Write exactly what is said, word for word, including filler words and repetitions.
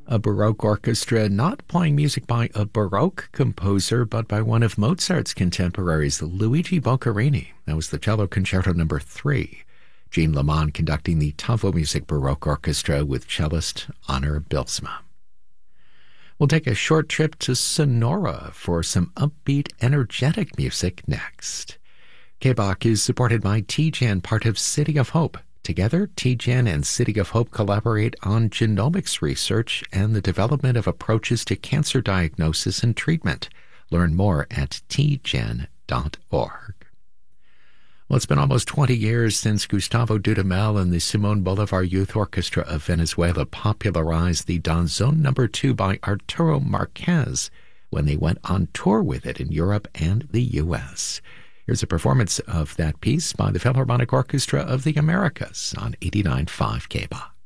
a Baroque orchestra not playing music by a Baroque composer, but by one of Mozart's contemporaries, Luigi Boccherini. That was the Cello Concerto Number Three. Jean Lamont conducting the Tavo Music Baroque Orchestra with cellist Honor Bilsma. We'll take a short trip to Sonora for some upbeat, energetic music next. K B O C is supported by T G E N, part of City of Hope. Together, T G E N and City of Hope collaborate on genomics research and the development of approaches to cancer diagnosis and treatment. Learn more at t gen dot org. Well, it's been almost twenty years since Gustavo Dudamel and the Simón Bolívar Youth Orchestra of Venezuela popularized the Danzón Number Two by Arturo Marquez when they went on tour with it in Europe and the U S Here's a performance of that piece by the Philharmonic Orchestra of the Americas on eighty-nine point five K B O C.